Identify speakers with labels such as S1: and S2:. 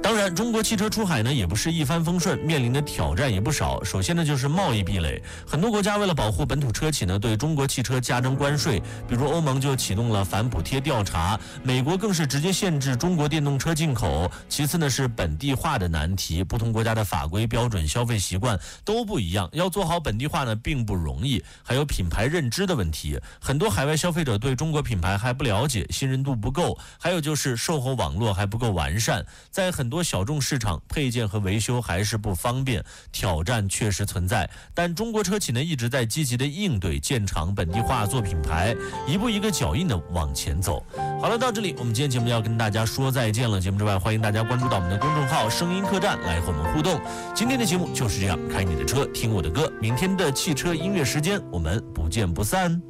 S1: 当然，中国汽车出海呢也不是一帆风顺，面临的挑战也不少。首先呢就是贸易壁垒，很多国家为了保护本土车企呢，对中国汽车加征关税，比如欧盟就启动了反补贴调查，美国更是直接限制中国电动车进口。其次呢是本地化的难题，不同国家的法规标准、消费习惯都不一样，要做好本地化呢并不容易。还有品牌认知的问题，很多海外消费者对中国品牌还不了解，信任度不够。还有就是售后网络还不够完善，在很多小众市场，配件和维修还是不方便，挑战确实存在。但中国车企呢一直在积极的应对，建厂本地化做品牌，一步一个脚印的往前走。好了，到这里我们今天节目要跟大家说再见了。节目之外，欢迎大家关注到我们的公众号声音客栈来和我们互动。今天的节目就是这样，开你的车听我的歌，明天的汽车音乐时间我们不见不散。